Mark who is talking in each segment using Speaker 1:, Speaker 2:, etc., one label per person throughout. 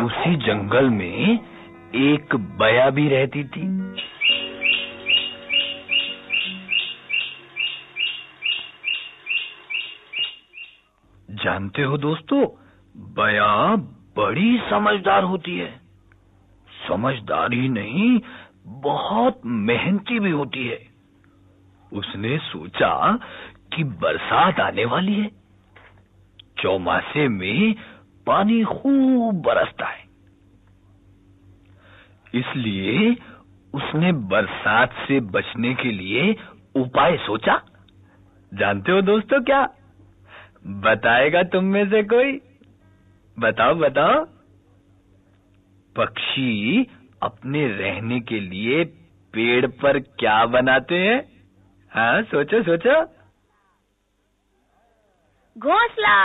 Speaker 1: उसी जंगल में एक बया भी रहती थी। जानते हो दोस्तों, बया बड़ी समझदार होती है। समझदार ही नहीं, बहुत मेहनती भी होती है। उसने सोचा कि बरसात आने वाली है। चौमासे में पानी खूब बरसता है, इसलिए उसने बरसात से बचने के लिए उपाय सोचा। जानते हो दोस्तों क्या? बताएगा तुम में से कोई? बताओ बताओ। पक्षी अपने रहने के लिए पेड़ पर क्या बनाते हैं? हाँ, सोचो सोचो।
Speaker 2: घोंसला।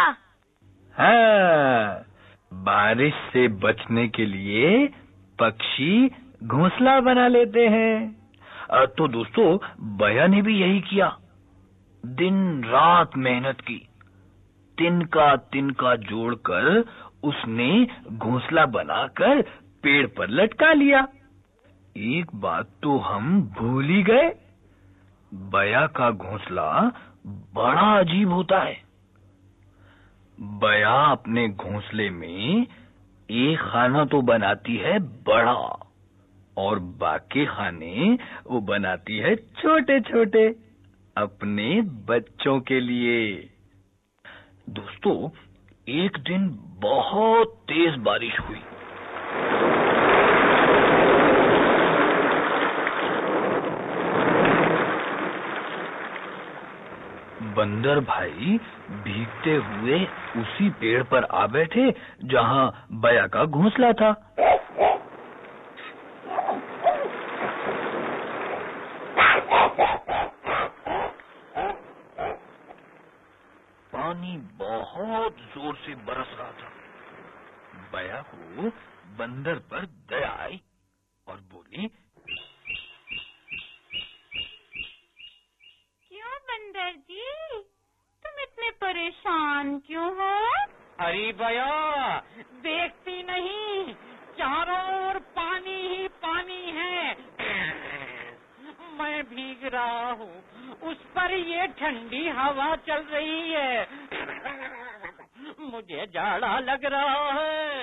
Speaker 1: हाँ, बारिश से बचने के लिए पक्षी घोंसला बना लेते हैं। तो दोस्तों, बया ने भी यही किया। दिन रात मेहनत की, तिनका तिनका जोड़कर उसने घोंसला बनाकर पेड़ पर लटका लिया। एक बात तो हम भूल ही गए, बया का घोंसला बड़ा अजीब होता है। बया अपने घोंसले में एक खाना तो बनाती है बड़ा, और बाकी खाने वो बनाती है छोटे छोटे, अपने बच्चों के लिए। दोस्तों, एक दिन बहुत तेज बारिश हुई। बंदर भाई भीगते हुए उसी पेड़ पर आ बैठे जहां बया का घोंसला था। पानी बहुत जोर से बरस रहा था। बया को बंदर पर दया आई और बोली,
Speaker 2: क्यों बंदर जी, तुम इतने परेशान क्यों हो?
Speaker 3: अरे बया, देखती नहीं, चारों ओर पानी ही पानी है। मैं भीग रहा हूँ, उस पर ये ठंडी हवा चल रही है। मुझे जाड़ा लग रहा है।